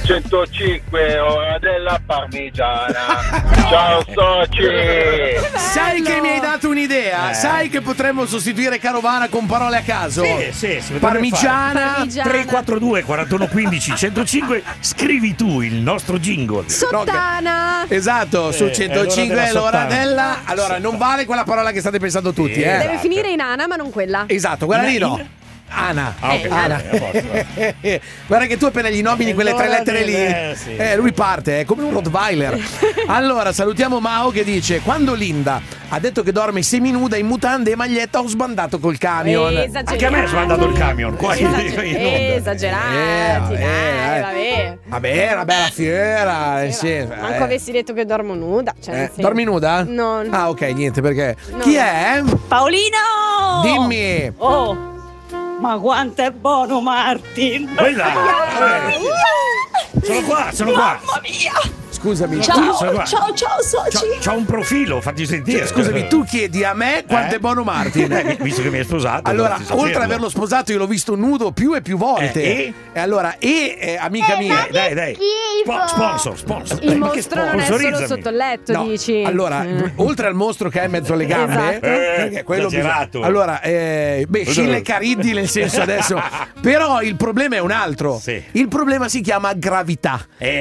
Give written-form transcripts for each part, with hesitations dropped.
105 ora della parmigiana. Ciao soci. Sai che mi hai dato un'idea? Sai che potremmo sostituire carovana con parole a caso? Sì, parmigiana. 342 41 15 105. Scrivi tu il nostro jingle. Sottana. Esatto, su 105 è l'ora della. Allora, Sottana. non vale quella parola che state pensando tutti, Deve finire in Ana, ma non quella. Esatto, quella lì no. Ana. Ok, Ana. Guarda che tu appena gli nomini quelle tre lettere lì, sì. lui parte, è come un Rottweiler. Allora, salutiamo Mao che dice: quando Linda ha detto che dorme seminuda in mutande e maglietta, ho sbandato col camion. Anche a me è sbandato il camion. Qua Esagerati, vabbè. Vabbè, è una bella fiera. Manco avessi detto che dormo nuda. Cioè, nel senso- dormi nuda? No. Ah, ok, niente, perché. No. Chi è? Paolino! Dimmi. Oh, ma quanto è buono Martin! Quella! Sono qua! Mamma mia! Scusami. Ciao, sono qua. ciao soci! C'ho un profilo, fatti sentire. Scusami, tu chiedi a me quanto è buono Martin. Visto che mi hai sposato. Allora, dovresti oltre ad saperlo. averlo sposato, io l'ho visto nudo più e più volte. E allora, amica mia. Dai. Sponsor. Il Ma che mostro non è solo sponsorizzami. sotto il letto, No, dici. allora, oltre al mostro che è in mezzo alle gambe, Esatto. perché quello Esagerato. allora, Scilla e Cariddi, nel senso adesso. Però il problema è un altro. Sì. Il problema si chiama gravità.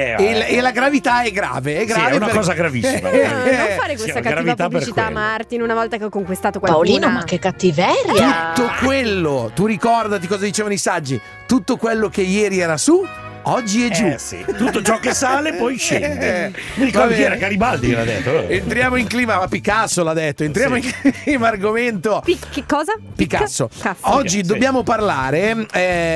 E la gravità è grave. È grave Sì, è una perché- cosa gravissima. Non fare questa Sì, cattiva gravità per pubblicità, quello. Martin, una volta che ho conquistato qualcuno. Paolino, ma che cattiveria! Tutto quello, tu ricordati cosa dicevano i saggi, tutto quello che ieri era su, oggi è giù. Sì. Tutto ciò che sale poi scende. Mi ricordo Va chi era bene. Garibaldi che l'ha detto. Entriamo in clima, ma Picasso l'ha detto, entriamo in clima argomento. Che cosa? Picasso. Picasso. Oggi Sì. dobbiamo parlare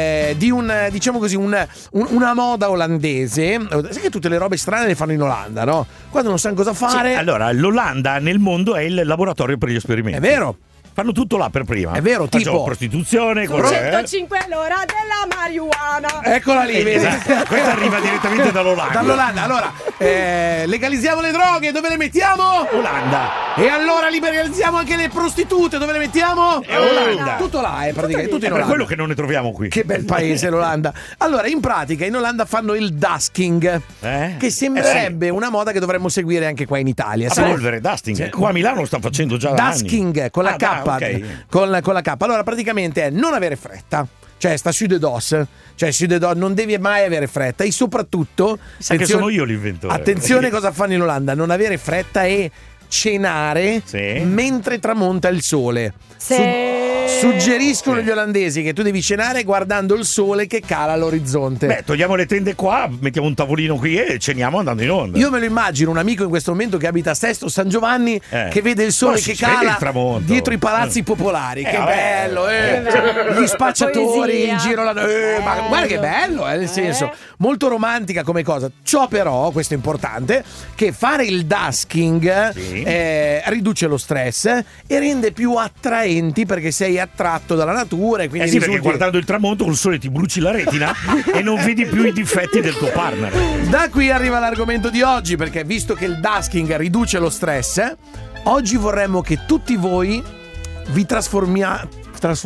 di diciamo così, una moda olandese. Sai che tutte le robe strane le fanno in Olanda, no? Quando non sanno cosa fare. Allora, l'Olanda nel mondo è il laboratorio per gli esperimenti. È vero. Fanno tutto là per prima. È vero, Facciamo tipo prostituzione, cose, 105 l'ora della marijuana. Eccola lì, vedi? Esatto. Questa arriva direttamente dall'Olanda. Dall'Olanda. Allora, legalizziamo le droghe, dove le mettiamo? Olanda. E allora liberalizziamo anche le prostitute, dove le mettiamo? È Olanda. Tutto là, praticamente, tutto È in per Olanda. quello che non ne troviamo qui. Che bel paese l'Olanda. Allora, in pratica in Olanda fanno il dusking, che sembrerebbe una moda che dovremmo seguire anche qua in Italia. A polvere, dusting. Qua a Milano lo stanno facendo già da anni. Dusking con la K, ok. con la K. Allora, praticamente è non avere fretta. Cioè, sta su de dos. Cioè, su de dos non devi mai avere fretta. E soprattutto, Sa che sono io l'inventore. attenzione cosa fanno in Olanda: non avere fretta e cenare mentre tramonta il sole. Suggeriscono gli olandesi che tu devi cenare guardando il sole che cala all'orizzonte. Beh, togliamo le tende qua, mettiamo un tavolino qui e ceniamo andando in onda. Io me lo immagino un amico in questo momento che abita a Sesto San Giovanni che vede il sole Ma che si vede cala il tramonto. dietro i palazzi popolari. Che vabbè. bello, gli spacciatori Poesia. in giro ma guarda che bello, nel senso molto romantica come cosa. Ciò però, questo è importante, che fare il dusking riduce lo stress e rende più attraenti perché sei attratto dalla natura e quindi Sì, perché guardando il tramonto col sole ti bruci la retina e non vedi più i difetti del tuo partner. Da qui arriva l'argomento di oggi, perché visto che il dusking riduce lo stress, oggi vorremmo che tutti voi vi trasformiate.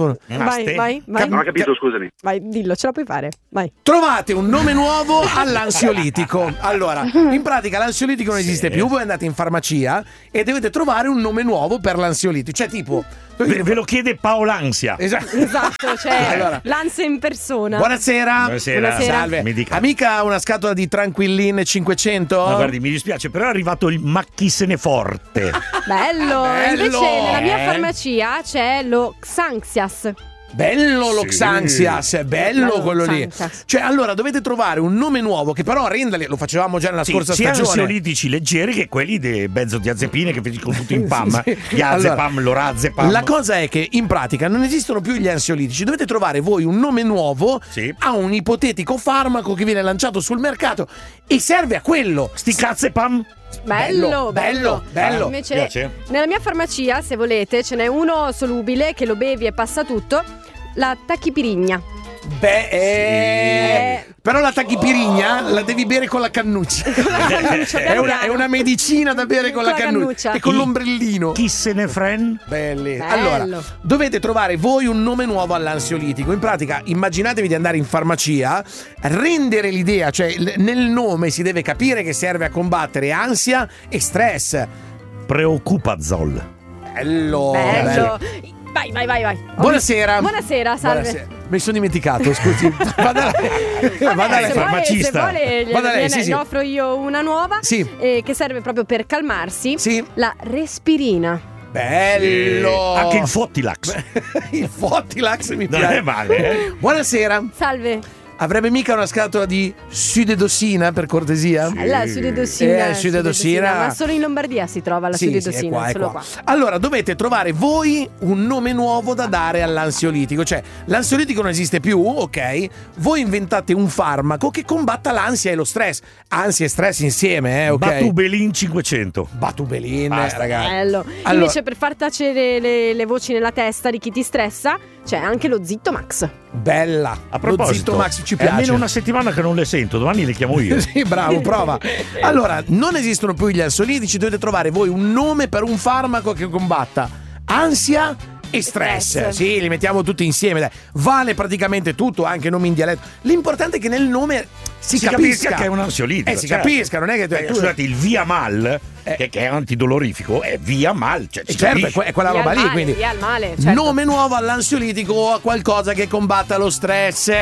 Vai. Non ho capito, scusami. Vai, dillo, ce la puoi fare. Vai. Trovate un nome nuovo all'ansiolitico. Allora, in pratica l'ansiolitico non esiste più, voi andate in farmacia e dovete trovare un nome nuovo per l'ansiolitico. Cioè tipo Ve lo chiede Paolansia. Esatto, cioè Allora. l'ansia in persona. Buonasera. Buonasera. Salve. Mi dica. Amica, una scatola di Tranquillin 500? Ma guardi, mi dispiace, però è arrivato il macchissene forte. Bello. Bello. Invece nella mia farmacia c'è lo Xanxias. Bello lo Xanxias, è bello quello lì. Xanxias. Cioè, allora dovete trovare un nome nuovo che però renda, lo facevamo già nella scorsa sia stagione. ansiolitici leggeri che quelli di benzodiazepine che finiscono tutti in PAM. Diazepam, lorazepam. La cosa è che in pratica non esistono più gli ansiolitici, dovete trovare voi un nome nuovo a un ipotetico farmaco che viene lanciato sul mercato e serve a quello. Sti cazzepam. Bello. Invece Piace? nella mia farmacia, se volete, ce n'è uno solubile che lo bevi e passa tutto. La tachipirigna. Però la tachipirina la devi bere con la cannuccia. È una medicina da bere con la cannuccia e con l'ombrellino. Chi se ne frega? Belli. Bello. Allora, dovete trovare voi un nome nuovo all'ansiolitico. In pratica, immaginatevi di andare in farmacia, rendere l'idea, cioè nel nome si deve capire che serve a combattere ansia e stress. Preoccupazol. Bello. Vai. Buonasera. Buonasera, salve. Mi sono dimenticato, scusi. Vada lei. Se farmacista. vuole, Vada lei, sì. ne offro io una nuova, Sì. che serve proprio per calmarsi. Sì. La respirina. Bello. Anche il Fottilax. Il Fottilax mi Non piace. è male. Buonasera. Salve. Avrebbe mica una scatola di sudedossina, per cortesia? La sudedossina. sudedossina. Ma solo in Lombardia si trova la Sì, sudedossina. è solo qua. qua. Allora, dovete trovare voi un nome nuovo da dare all'ansiolitico. Cioè, l'ansiolitico non esiste più, ok? Voi inventate un farmaco che combatta l'ansia e lo stress. Ansia e stress insieme, ok? Batubelin 500. Batubelin, Basta. ragazzi. Bello. Allora- Invece per far tacere le voci nella testa di chi ti stressa c'è anche lo Zitto Max. Bella. A proposito, Lo Zitto Max ci è piace. almeno una settimana che non le sento, domani le chiamo io. Sì, bravo, prova. Allora, non esistono più gli ansiolitici, dovete trovare voi un nome per un farmaco che combatta ansia e stress. Sì, li mettiamo tutti insieme, dai. Vale praticamente tutto, anche nomi in dialetto. L'importante è che nel nome si capisca che è un ansiolitico. si capisca, non è che tu scusate, il via mal, che è antidolorifico, è via mal. Cioè, si certo, capisce. è quella Via roba al lì, male, quindi via al male, certo. nome nuovo all'ansiolitico o a qualcosa che combatta lo stress.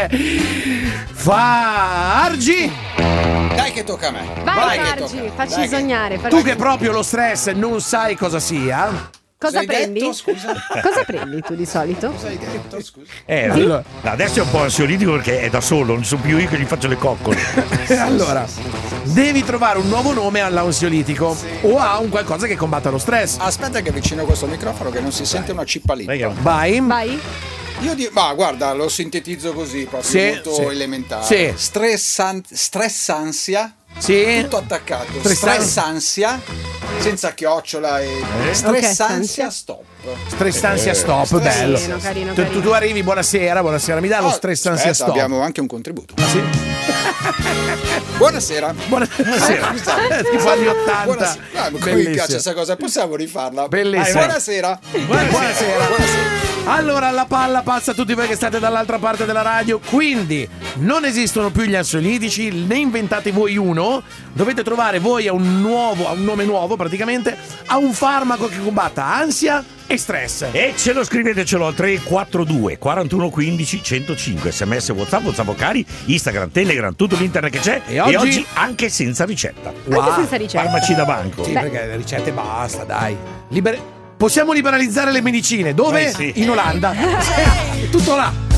Fargi! Dai che tocca a me. Vai, che Fargi, tocca a me. facci Dai che- sognare. Tu che proprio lo stress non sai cosa sia. Cosa Cosa hai prendi? detto, scusa? Cosa prendi tu di solito? Cosa hai detto, scusa? Allora. Adesso è un po' ansiolitico perché è da solo, non sono più io che gli faccio le coccole. Allora, devi trovare un nuovo nome all'ansiolitico o a un qualcosa che combatta lo stress. Aspetta che avvicino questo microfono che non si sente una cippa lì. Vai. Vai. Ma guarda, lo sintetizzo così, proprio Sì, molto sì. elementare. Sì. Stress ansia, Sì. tutto attaccato. Stress Stress ansia, senza chiocciola e stress Ok, ansia, stop. Stress ansia stop, stress bello. ansia. Carino, Tu carino. arrivi, buonasera, mi dà lo Oh, stress ansia aspetta, stop. abbiamo anche un contributo. Sì. Buonasera. Buonasera. Tipo anni 80. Buonasera. Ah, mi Bellissimo. piace questa cosa, possiamo rifarla? Bellissimo. Buonasera. Buonasera. Buonasera. Allora la palla passa a tutti voi che state dall'altra parte della radio. Quindi non esistono più gli ansiolitici, ne inventate voi uno. Dovete trovare voi a un nome nuovo praticamente, a un farmaco che combatta ansia e stress. E ce lo scrivetecelo al 342 41 15 105. SMS, WhatsApp, WhatsApp vocali, Instagram, Telegram, tutto l'internet che c'è. E oggi anche senza ricetta. Anche senza ricetta. Farmaci da banco. Sì, perché le ricette basta, dai. Possiamo liberalizzare le medicine. Dove? Sì. In Olanda. Tutto là.